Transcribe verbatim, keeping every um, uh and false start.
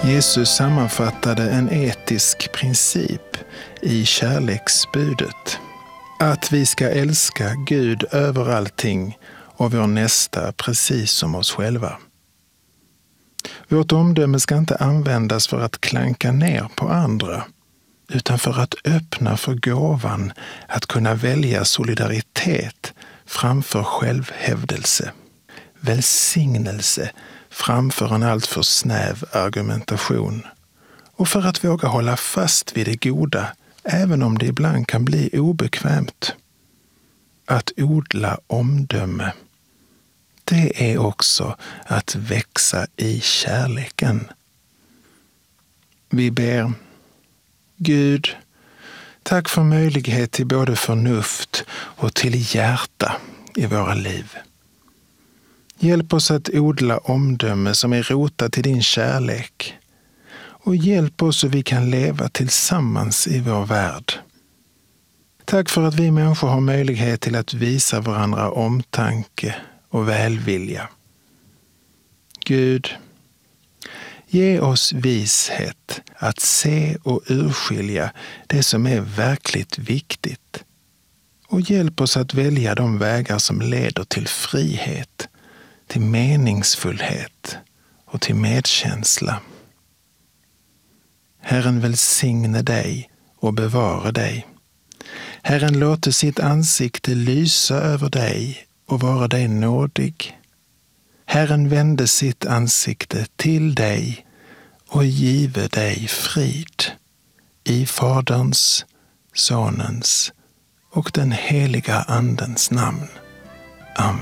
Jesus sammanfattade en etisk princip i kärleksbudet. Att vi ska älska Gud över allting och vår nästa precis som oss själva. Vårt omdöme ska inte användas för att klanka ner på andra, utan för att öppna för gåvan att kunna välja solidaritet framför självhävdelse, välsignelse framför en alltför snäv argumentation och för att våga hålla fast vid det goda även om det ibland kan bli obekvämt. Att odla omdöme, det är också att växa i kärleken. Vi ber: Gud, tack för möjlighet till både förnuft och till hjärta i våra liv. Hjälp oss att odla omdöme som är rotat till din kärlek och hjälp oss så vi kan leva tillsammans i vår värld. Tack för att vi människor har möjlighet till att visa varandra omtanke och välvilja. Gud, ge oss vishet att se och urskilja det som är verkligt viktigt och hjälp oss att välja de vägar som leder till frihet, till meningsfullhet och till medkänsla. Herren välsigne dig och bevara dig. Herren låter sitt ansikte lysa över dig och vara dig nådig. Herren vände sitt ansikte till dig och give dig frid. I Faderns, Sonens och den heliga Andens namn. Amen.